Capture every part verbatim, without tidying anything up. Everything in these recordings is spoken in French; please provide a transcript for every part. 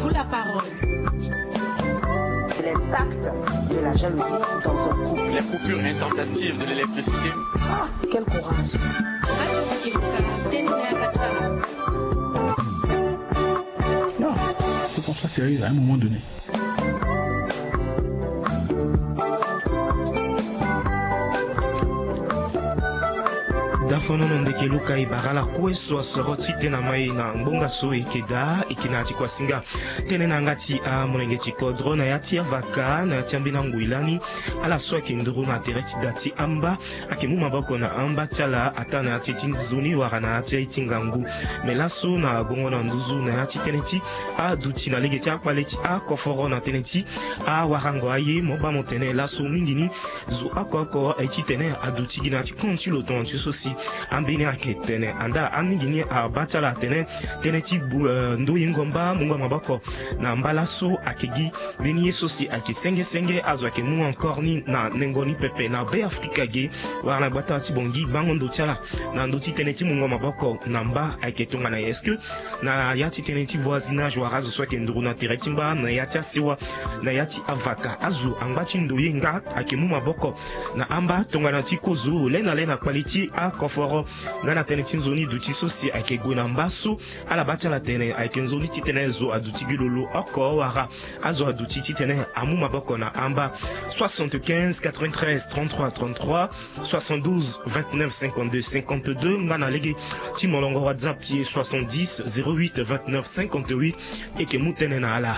vous la parole. L'impact de la jalousie dans un couple. Les coupures intempestives de l'électricité. Ah, quel courage. Non, il faut qu'on soit sérieux à un moment donné. Dafono ndeke luka ibagala kweso soroti tena mai na ngonga so ekeda ikinati kwa singa tene na ngati a monenge chikodro na yati avaka na yati ambina nguilani ala so kinduru na tereti dati amba akemu maboko na amba chala atana yati chinzuni wara na yati itingangu melaso na gongo na nduzu na yati teneti a duti na legeti akwaleti a koforo na teneti a warango aye moba motene laso mingini zu akoko eti tene a duti gina ti kontu lo ton tu sosi ambini ake tene anda amingini a batala tene tene ti uh, ndo yingomba mungo maboko na mbalaso akegi beni sosi ake senge senge azo ake mu encore ni na nengoni pepe na be Afrika ge wana bata ti bongi bango ndo chala na ndo ti tene ti mungo maboko na mba ake tonga na eske na yati tene ti voisinage wa razo so ke nduru na tereti mba na yati asiwa na yati avaka azu angba ti ndo yenga ake mu maboko na amba tonga na ti kozo lena lena kwaliti a koforo ngana tene ti nzoni duti sosi ake gwena mbaso ala bati ala tene ake nzoni ti tene zo aduti gilolo oko wara azo aduti ti tene amu maboko na amba soixante-quinze quatre-vingt-treize trente-trois trente-trois soixante-douze vingt-neuf cinquante-deux cinquante-deux ngana lege ti molongo WhatsApp ti soixante-dix zéro huit vingt-neuf cinquante-huit eke mu tene na ala.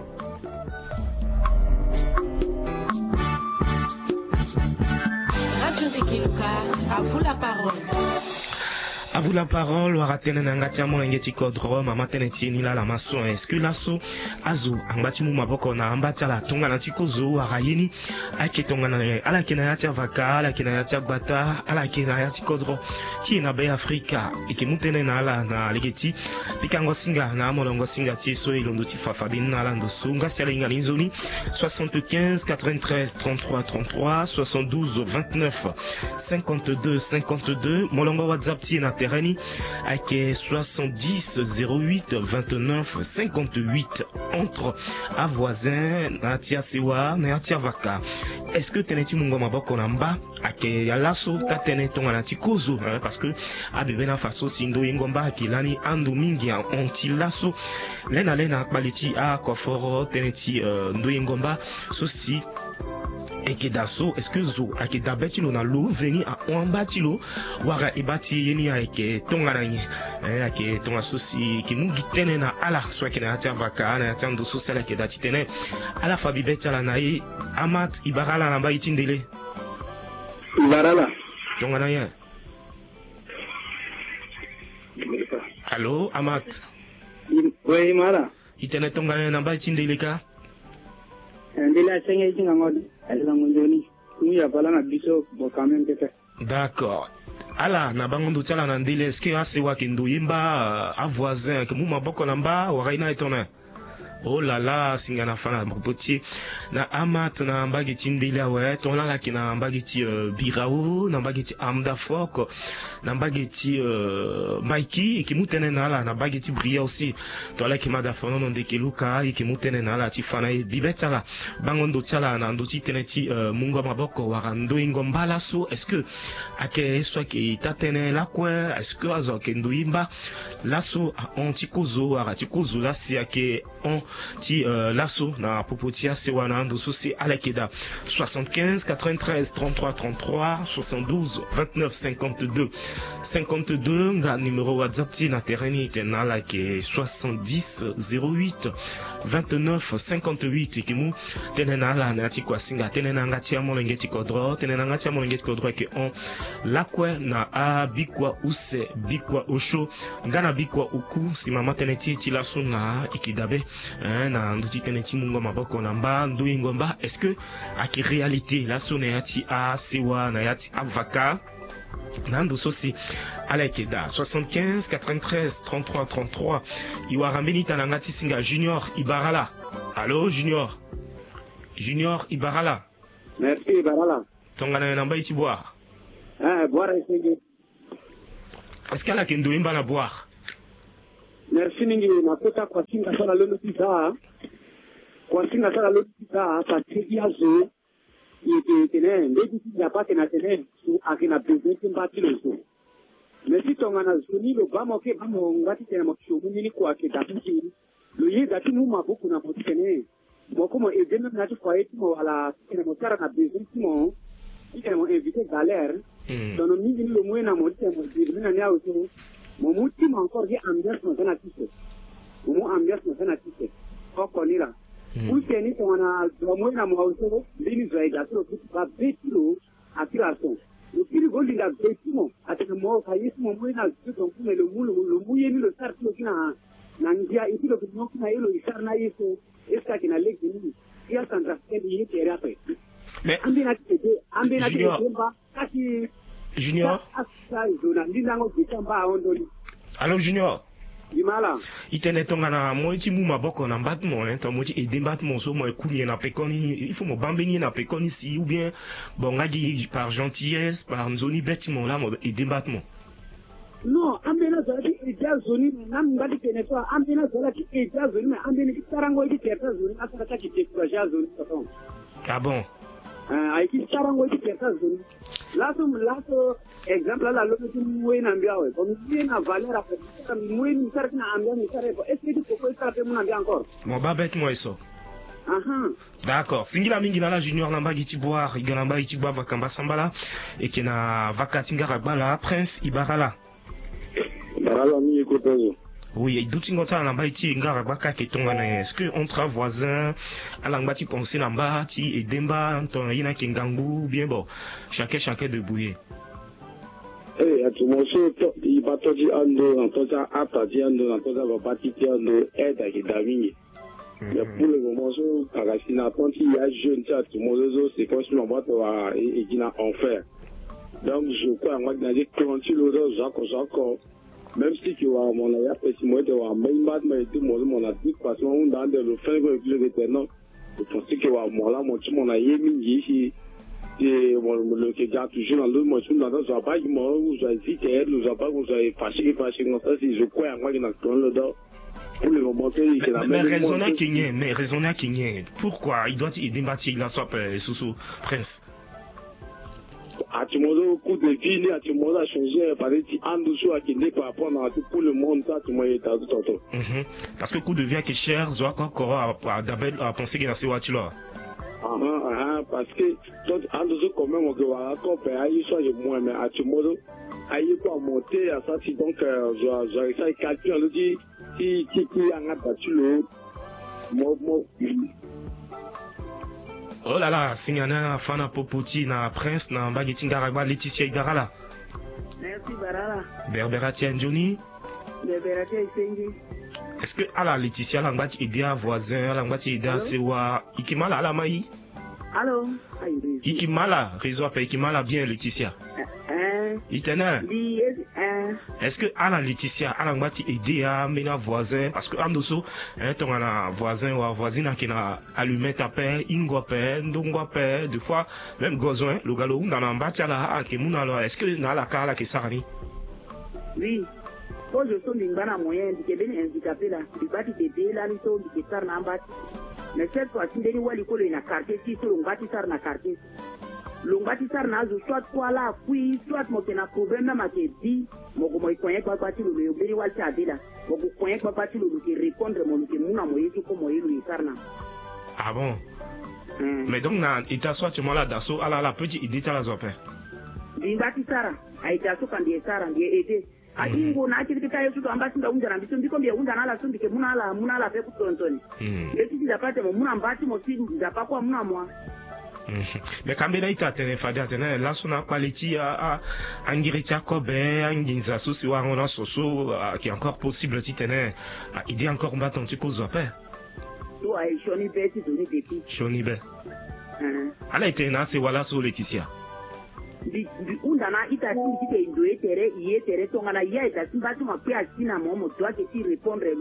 Radio Tekiluka, à vous la parole. À vous la parole, waratene na ngati amo ngeti kodro mama tene tieni la la maso est-ce que laso azu angati mu maboko na ambata la tonga na tikozo warayeni ake tonga na ala kina yati avaka ala kina yati bata ala kina yati kodro ti na be Afrika ike mutene na ala na legeti pikango singa na molongo singa ti so ilondo ti fafa bin na la ndo sunga sele inga linzoni soixante-quinze quatre-vingt-treize trente-trois trente-trois soixante-douze vingt-neuf cinquante-deux cinquante-deux molongo WhatsApp ti na terreni avec soixante-dix zéro huit vingt-neuf cinquante-huit entre à voisin na tia sewa na tia vaka. Est-ce que teneti mungo maboko na mba ake ya laso ta tene tonga na tikozo hein, parce que abebe na faso sindo ingomba akilani andu mingi en onti laso lena lena baliti a koforo teneti uh, ndo ingomba sosi eke daso est-ce que zo ake dabeti lo na lo veni a ombati lo wara ibati yeni ake tonga na nye eh, ake tonga sosi ki mungi tene na ala so ke na tia vaka na tia ndo so sala ke dati tene ala fabi betala na yi amat ibarala na ba itindele ibarala tonga na ye. Allô amat oui mara itene tonga na ba itindele ka ndila senge tinga ngodi ala ngondoni ni ya bala na biso bo quand même que d'accord ala na bango ndo tala na ndile est-ce que ase wa kendo yimba a voisin ke mu maboko na mba wa raina etona oh là là singana fana mopoti na amat na mbageti ndile wa ton la ki na mbageti uh, birao na mbageti amda fok na mbageti uh, maiki ki mutene na la na mbageti bria aussi to la ki mada fana no ndeke luka ki mutene na la ti fana e bibetala bango ndo tala na ndo ti teneti uh, mungo maboko wa ndo ingombala so est-ce que ake so ki tatene la kwa est-ce que azo ke ndo yimba laso a ontikozo ara tikozo la si ake on ti uh, lasso na popotia sewana ndo sosi alakeda soixante-quinze quatre-vingt-treize trente-trois trente-trois soixante-douze vingt-neuf cinquante-deux cinquante-deux nga numéro WhatsApp ti na terreni tenala ke soixante-dix zéro huit vingt-neuf cinquante-huit kimu tenena la na ti kwa singa tenena ngati ya molengeti kodro tenena ngati ya molengeti kodro ke on lakwe na a bikwa use bikwa osho ngana bikwa uku si mama teneti ti lasso na ikidabe na nduti teneti mungo maboko na mba ndu ingomba est-ce que aki réalité la so na yati a sewa na yati avaka nando sosi alekeda soixante-quinze quatre-vingt-treize trente-trois trente-trois iwarambeni tanangati singa Junior Ibarala. Allô Junior Junior Ibarala. Merci Ibarala. Tongana na mba iti boire. Ah boire ese. Est-ce qu'ala kendo imba na boire? merci ningi nakota kwa singa sala lolo tisa kwa singa sala lolo tisa Patrick Yazo ite tene ndeti ya pake na tene su akina president mbati loso merci tongana zuni lo bamo ke bamo ngati tena makishomu nini kwa ke dapiti lo ye dati mu mabuku na moti tene moko mo edena na kwa eti mo ala tena mo tara na president mo ite mo invité galère dono mingi lo mwena mo tena mo dirina nya uso mo muti mo encore ye ambiance mo tena tise mo ambiance mo tena tise ko konira Useni tongana mwena mo uso lini zaida so ba betilo atirason le kiri gondi la betimo atena mo kayismo mwena so kume lo mulu lo muye ni lo sarto kina na ndia itilo kino kina ilo isarna yeso eska kina leki ni ya sandra kendi yete rape mais ambina kete ambina kete ba kasi Junior asa zona ndinango kitamba ondoli alors Junior Dimala. Itene tongana moiti mu maboko na battement hein to moiti aider battement so mo kunye na pekoni il faut mo bambeni na pekoni si ou bien bon ngadi par gentillesse par zoni bâtiment là mo aider battement. Non, ambena zali ija zoni nam ngadi kene so ambena zali ija zoni mais ambena sarango idi terta zoni asara ta ki tekwaja zoni to. Ah bon. Ah ai ki sarango idi terta zoni. Là so là so exemple là lo tu mwe na mbiawe comme bien na valeur a fait mwe ni sarki na ambia ni sare ko est-ce que tu peux faire pe muna mbia encore Mo ba bête moi eso. Aha. D'accord. Singila mingi na la junior namba giti boire, igalamba giti boire vakamba sambala et que na vakatinga ragbala prince ibarala. Barala mi ekotozo. Oui, douti ngota namba iti ngara baka ke tongana est-ce que entre voisins alanga ti penser namba ti edemba ton yina kingangu bien bon. Chacun chacun de bouiller. Eh, atumoso to ibatoji ando antoza ataji ando antoza babati ando aide ki davingi. Mais pour le moment, so Karasina, quand il y a jeune, ça, atumoso c'est comme si on va te et qui n'a enfer. Donc je crois moi dans les clantis l'autre Jacques Jacques même si tu vois mon aïe petit moi de voir même pas mais tout mon mon a dit parce qu'on dans le fin que le éternel je pense que wa moi là mon tout mon aïe mingi ici et mon le que garde toujours dans le moi tout dans ça pas il m'a ou j'ai dit que nous a pas vous avez fâché fâché comme ça si je crois moi dans le dos pour le moment il est la même mais raisonner qu'il mais raisonner qu'il pourquoi il doit il débattre il a soit sous prince. À tout moment, coup de vie, à tout moment, a changé, par exemple, en dessous, à qui n'est pas apprendre à tout pour le monde, ça, tout le monde est à tout autre. Parce que coup de vie, qui est cher, Zoa, encore, d'abord, à penser qu'il y a ces voitures-là. Ah, ah, parce que, en dessous, quand même, on va accompagner, aïe, soit je moins, mais à tout moment, aïe, quoi, monter, à ça, si donc, j'aurais ça, calcul, on dit, si, si, qui a un battu le, moi, moi, oh là là, Singana, Fana Popoti, na Prince, na Mbageti Ngaragba, Laetitia Ibarala. Merci Barala. Berberatia Johnny. Berberatia Isengi. Est-ce que à la Laetitia, l'angbati aider un voisin, l'angbati aider un sewa, Ikimala à la maï? Allô? Ikimala, réseau appelle Ikimala bien Laetitia. Itena. Est-ce que à la Laetitia, à l'angbati aider à mener un voisin, parce que en dessous, hein, ton voisin ou voisine qui n'a allumé ta paix, ingo paix, ndongo paix, deux fois, même gozoin, le galou, dans l'ambati à la, qui mouna alors, est-ce que dans la cala qui s'arrête? Oui. Quand je suis dans un moyen de bien handicapé là, du bâti de deux là, nous sommes de faire un bâti. Mais cette fois-ci, nous avons l'école dans quartier, si on bâti ça dans quartier. Le bâti ça dans soit toi là, puis soit mon qui n'a problème même à te dire, mon comment il connaît pas bâti le le bien wal ça là, mon connaît pas bâti le qui répondre mon qui mon amoyer tout comme il lui sarna. Ah bon? Mais donc na ita soit tu là d'assaut à la la petite idée ça la zoper. Du bâti ça, a été assaut quand il sara, il était Akingo na akiri kita yesu to ambasi nda unjana biso ndiko mbia unjana la sundi ke muna la muna la pe kutontoni. Yesu ndapate mo muna mbati mo si ndapakwa muna mwa. Mais kambela ita tene fada tene la sona quality a angiritia kobe anginza sosi wa ngona soso qui est encore possible si tene idée encore mbaton tu cause pas. To ai shoni be ti doni depi. Shoni be. Ala ite na se wala so Laetitia. Di undana ita ti ti ndo etere iye tere tongana ya ita simbatu ma pe asina mo mo doit que ti répondre lo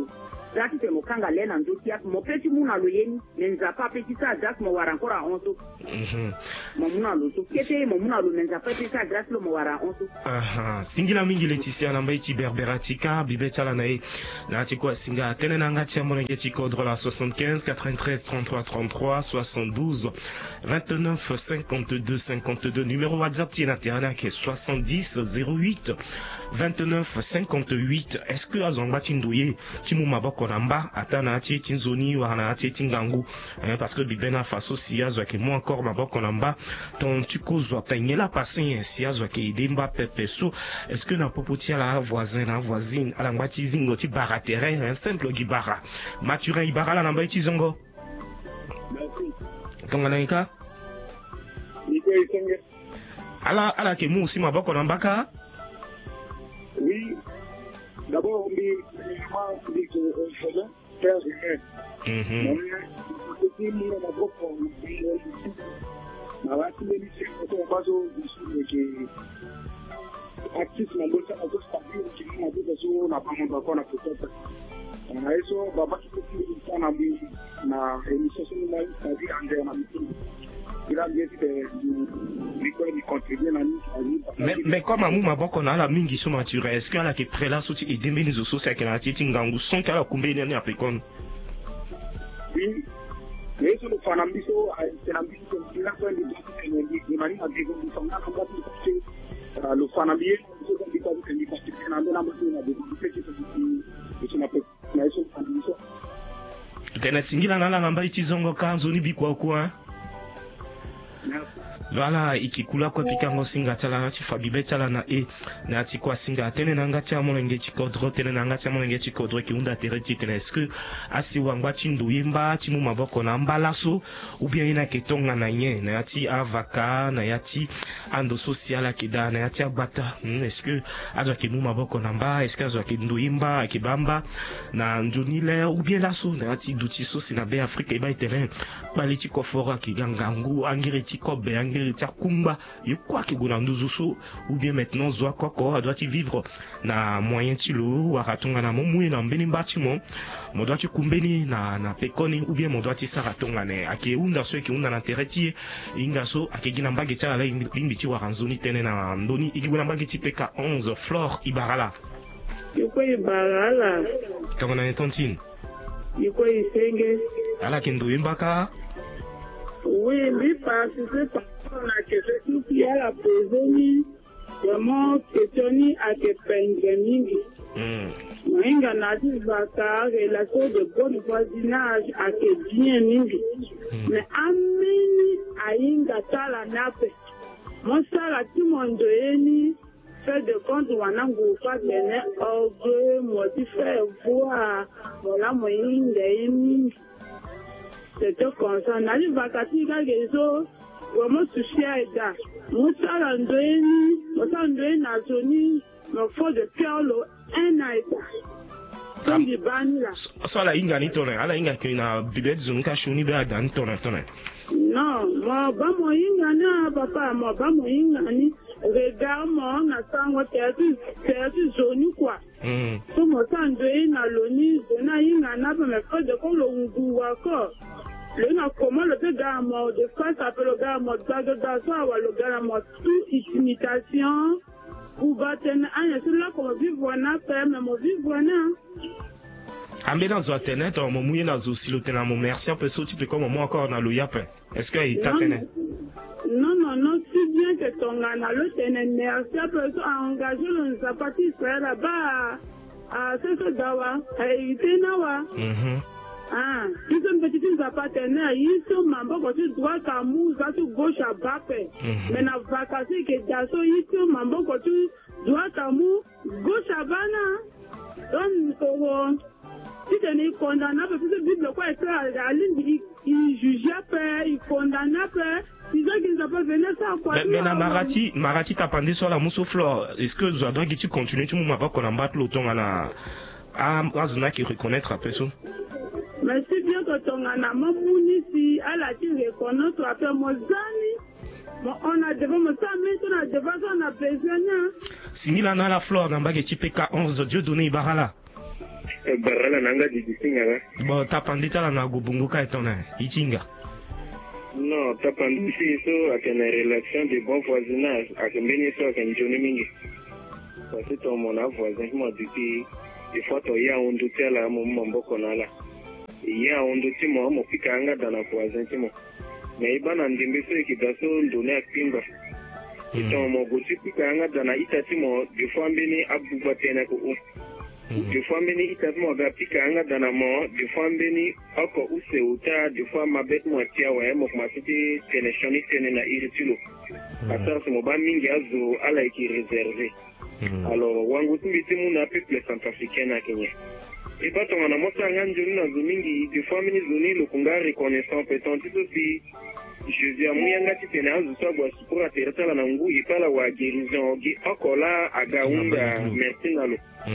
Là, tu fais mon kanga l'aine en deux tiers. Mon petit moun à l'oyen, mais nous a pas petit ça, grâce mon war encore à onze. Mon moun à l'auto. Qu'était mon moun à l'eau, mais nous a pas petit ça, grâce le mon war à onze. Ah, Singila mingi Laetitia namba iti berberatika, bibeta la nae. Na tikwa singa tene nanga tia monenge tikodre la soixante-quinze quatre-vingt-treize trente-trois trente-trois soixante-douze vingt-neuf cinquante-deux cinquante-deux. Numéro WhatsApp tina terana qui est soixante-dix zéro huit vingt-neuf cinquante-huit. Est-ce que azonga tindouye timu maboko namba atana ati tinzoni wana ati tingangu parce que bibena faso siazo ke mo encore maboko namba ton tukozwa pengela passer siazo ke idemba pepeso. Est-ce que na popoti la voisin la voisine ala ngati zingo ti baratere un simple gibara maturin ibara la namba ti zongo. Merci. Tonganaika Niko isenge. Ala ala ke mu si maboko namba ka. Oui. D'abord, on dit on dit que c'est là faire rien. Mhm. C'est une la beaucoup na watu wengi sio ambazo que actif na bolsa na bolsa stabil qui na bolsa sio na pamoja kwa na kutoka. Na hizo baba kitu sana mbi na emission na stadi ande na mtu. Il a bien de contribuer à mais mais comme amu maboko na la mingi so mature est-ce que ala ke prela so ti edembe ni zo so sa ke na ti ngangu son kala kumbe ni a pekon. Oui. Mais sur le fanambiso c'est l'ambition de la fin de de manière à développer son na kwa parce le fanambier c'est dit pas que ni parce que na na na de que c'est sur la na hizo fanambiso. Tena singila na la namba itizongo kanzo ni bikwa kwa. Voilà, ikikula kwa pikango singa tala na tifabibe tala na e na tikwa singa tene na ngati ya molenge chikodro tene na ngati ya molenge chikodro ki unda tereti tene est-ce que asi wangwa chindu yimba chimu maboko na mbalaso ou bien ina ketonga na nye na yati avaka na yati ando social akida na yati abata hmm, est-ce que azwa kimu maboko na mba est-ce que azwa kindu yimba akibamba na njunile ou bien laso na yati duti so sina be Afrika iba itene bali chikofora kigangangu angireti kobe angireti kumba yokwa kiguna nduzusu ou bien maintenant zwa koko doit vivre na moyen tilo waratonga na momwe na mbeni bâtiment mo doit kumbeni na na pekoni ou bien mo doit saratonga ne ake unda so ki unda na tereti inga so ake gina mbage tala la limbi ti waranzoni tene na ndoni ikiguna mbage ti P K onze Flore Ibarala yoko Ibarala tongona netontine yoko isenge ala kendo imbaka. Oui, lui participe à la question qui est la posée, vraiment questionner à que Benjamin. Moinga n'a dit vaka relation de bon voisinage à que bien mingi. Mais ameni a inga tala nape. Mon sala tout monde eni fait de compte wanangu fa tene ogre modifie voir voilà moinga eni. C'est tout comme ça. N'a pas vacati la réseau. Vraiment souci à aider. Mon salaire ndoeni, mon salaire ndoeni na zoni, mon fond de cœur lo un aida. Comme du bani là. So la inga ni tone, ala inga ki na bibet zunka shuni be adan tone tone. Non, moi ba mo inga na papa, moi ba mo inga ni regarde moi na sango teatu teatu zoni quoi. Hmm. So mon salaire ndoeni na loni, zona inga na ba me fait de ko lo ngu wako. Le na comment le gars mort de face appelle le gars mort de d'asseoir ou le gars mort tout imitation ou battre un c'est là comme vivre na paix mais mon vivre na ambe na zo internet on mo muye na zo silote na mo merci un peu so tu peux comme moi encore na lo yape est-ce que il t'atteint non non non si bien que ton na le tene merci un peu engagé le zapati faire là-bas à ce dawa et tenawa mhm. Ah, ils sont petits partenaires, ils sont membres de droite à mou, ça tout gauche à bappe. Mais na vacances que d'asso, ils sont membres de droite à mou, gauche à bana. Donc, si tu es condamnable, parce que Bible quoi est à l'île, il juge après, il condamne après. Ils ont qu'ils n'ont pas venu ça quoi. Mais na Marati, Marati t'a pendé sur la mousse au flore. Est-ce que vous avez tu continues, tu m'as pas qu'on embatte l'automne à la. Ah, Azuna qui reconnaître après ça. Mais si bien que ton anaman ici, à la tire reconnaître après Mozani, on a devant me ça, mais on a devant ça, on a besoin. Singila na la flore, dans bague P K onze, Dieu donné Ibarala. barala nanga di disinga. Bon, tapandita la na gubungu ka etona ichinga. Non, tapandisi so avec une relation de bon voisinage avec mbeni so avec njoni mingi. Parce que ton mon voisin m'a dit il faut to ya ondu tela mo mboko nala. Ya ondu timo mo pika anga dana voisin timo. Mais ibana ndimbe so kidaso ndone akimba. Ton mo goti pika anga dana itatimo de fois mbeni abuba tena ko. De fois mbeni itatimo ga pika anga dana mo de fois mbeni oko use uta de fois mabet mo tia wa mo masiti tenesioni tene na iritulo. Ata so mo ba mingi azo ala iki réservé. Alors wangu tumbiti muna peuple centrafricain na Kenya. Et pas ton anamosa nganjoni na zumingi de fois mbeni zoni lukunga reconnaissant peut-on aussi je dis à Mouyanga Titena, je suis pour atterrir la Nangu, il parle à guérison, Okola, Agaunda, merci Nalo.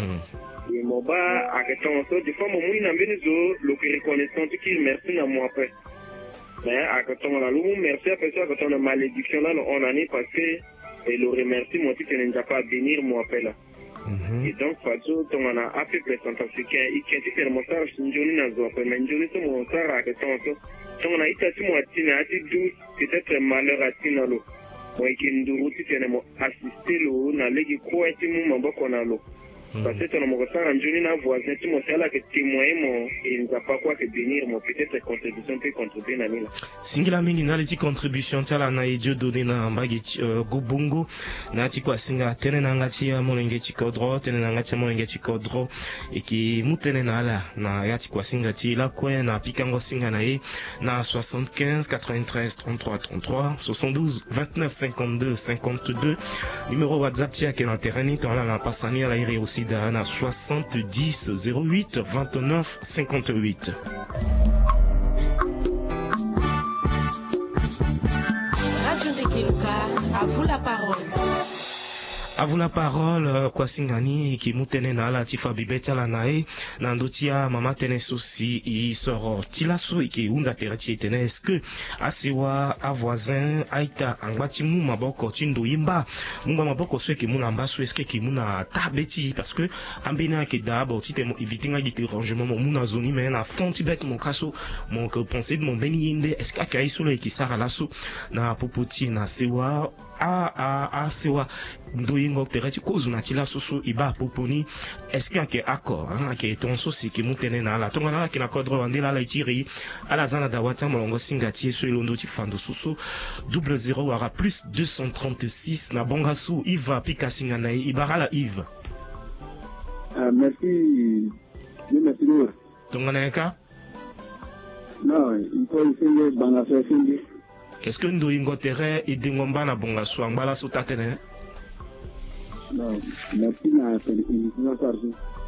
Et Moba, à Ketanso, des fois, mon mouille n'a besoin le reconnaissant qu'il merci à moi après. Mais à Ketan, la loup, merci à personne, quand on a malédiction là, on en est passé, et le remercie, moi, tu ne pas bénir moi après là. Et donc, Fatou, on a appelé le centrafricain, il qui a été mon sar, c'est une journée dans le mais une journée, c'est mon sar à Ketanso. On a été à Tina, peut-être malheur à Tina. Moi, qui me assister l'eau, n'a légui quoi est mon boconalo. Parce que on m'a fait un jeune voisin, tu m'as fait là que témoigner mon, et il ne va pas quoi que bénir mon peut-être contribution peut contribuer à la Singla mingi na leti contribution tala na idio donné na mbagi gubungu na ti kwa singa tene na ngati ya molenge chikodro tene na ngati ya molenge chikodro et qui mutene na la na ya ti kwa singa ti la kwe na pikango singa na e na soixante-quinze quatre-vingt-treize trente-trois trente-trois soixante-douze vingt-neuf cinquante-deux cinquante-deux numéro WhatsApp ti ya ke na terreni to la na pasani la ire aussi na soixante-dix zéro huit vingt-neuf cinquante-huit. Radio Ndekiluka, à vous la parole. À vous la parole, kwa singani ki mutene na la tifa bibeta la nae na ndotia mama tene sosi i soro tilaso ki unda terati tene est-ce que asiwa a voisin aita angwati mu maboko tindo yimba munga maboko so ki muna mbaso est-ce que ki muna tabeti parce que ambina ki dabo tite mo evitinga gite rangement mo muna zoni mais na fonti bet mon kaso mon que penser de mon beni yinde est-ce que kai solo ki sara laso na popoti na sewa a a a sewa ndo ingo terati kozu na tila soso iba poponi est-ce qu'il y a accord hein que ton sosi ki mutene na la tonga na ki na kodro andela la itiri ala zana da wata molongo singati so ilondo ti fando soso double zéro wara plus deux cent trente-six na bongasu Iva pika singa na ibarala Yves. Ah merci. Merci beaucoup. Tonga na ka? Non, il faut essayer banga so singi. Est-ce que ndo ingo tere idingomba na bongasu ambala so tatene? Non, merci na félicitations sarsu.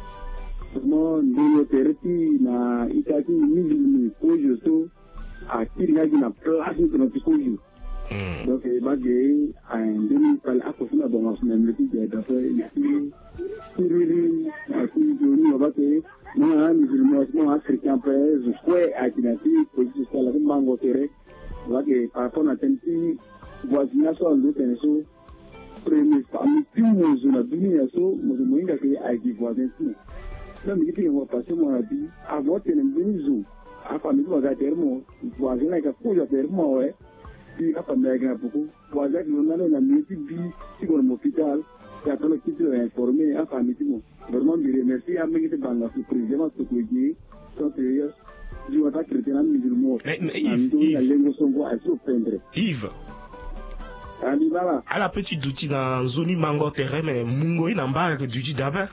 Mo ndino tereti na itati mizimi kojo so a kirgaji na place de notre kojo. Donc bagé a ndini pal akofuna bon as même le petit da fait ici. Siriri a qui joni o bate mo a musulman mo africain pèse quoi a kinati kojo so la mango tere. Bagé par rapport à tenti voisinage so ndo teneso premier famille tout na dunia so mo moinga ke a di voisin tout. Non mais qui va passer mon avis à votre enemigo a famille va termo voisin la ka ko termo ouais puis a famille ga beaucoup voisin no na na miti bi ci ko l'hôpital ya to le kiti informé a famille mo vraiment me remercie a me te banga su président to ko ji to te je vais pas traiter un musulman mais Yves la langue songo a se prendre Yves Alibaba à la petite douti dans zone mango terrain mais mungo ina mba que duti d'abord.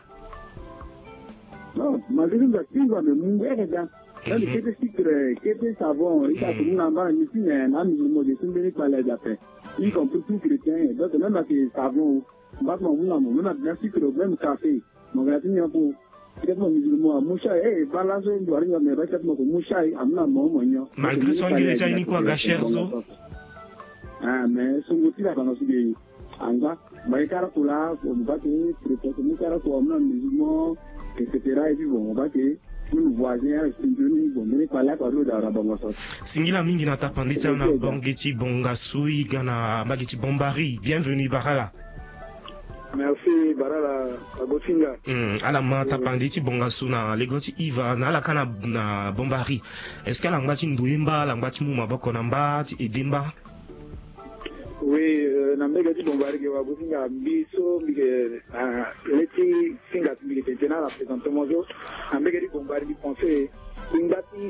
Non, ma vie va suivre le mungo et là. Là, le fait que que savon, il a tout le monde ici mais un musulman de Sundeli parler d'après. Y compris tout chrétien. Donc même avec savon, pas mon mon même bien sûr que même café. Mon gars il y a pour peut-être mon musulman moucha eh balance on doit rien mais peut-être mon moucha amna mon mon. Malgré son guérita ni quoi gacherzo. Ah mais son outil là dans ce pays. Anga, mais car pour là, on va te peut-être nous car pour amna musulman et cetera et puis bon on va te nous voisins sindoni bon mais pas là par le dans bango so. Singila mingi na tapandita na bongeti bonga sui gana mageti bombari. Bienvenue Barala. Merci, Barala, Agosinga. Hmm, ala mata panditi bonga suna, legoti Iva, na ala kana na bombari. Est-ce que la ngati nduimba, la ngati mu maboko namba, ti edimba? Oui, na mbega ti bombari ke Agosinga biso, mbige, leti singa mbige tentena la présentement jo, na mbega ti bombari di pensé, ingati